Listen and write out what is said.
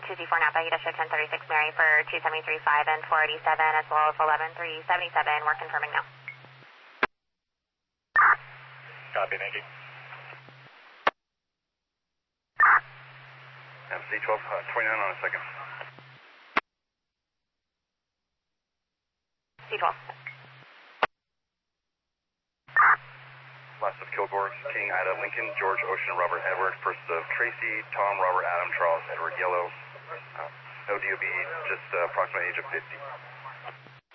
2G4 Napa, Udesha 1036 Mary for 2735 and 487 as well as 11377. We're confirming now. Copy, thank you. MC 1229 on a second. C12. Last of Kilgore, King, Ida, Lincoln, George, Ocean, Robert, Edward. First of Tracy, Tom, Robert, Adam, Charles, Edward, Yellow. No DOB, just approximate age of 50.